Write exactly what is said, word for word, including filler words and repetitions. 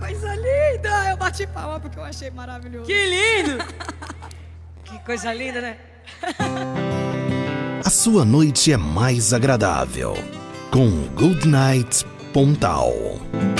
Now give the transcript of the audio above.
coisa linda! Eu bati palma porque eu achei maravilhoso. Que lindo! Que coisa linda, né? A sua noite é mais agradável com Good Night Pontal.